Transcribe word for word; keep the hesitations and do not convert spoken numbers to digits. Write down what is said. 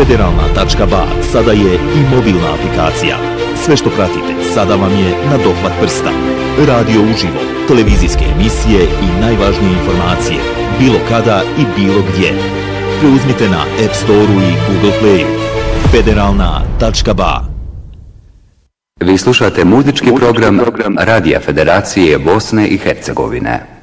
Federalna tačka ba sada je i mobilna aplikacija. Sve što pratite sada vam je na dohvat prsta. Radio uživo, televizijske emisije i najvažnije informacije, bilo kada i bilo gdje. Preuzmite na App Store-u i Google Play-u. Federalna tačka ba. Vi slušate muzički program Radija Federacije Bosne i Hercegovine.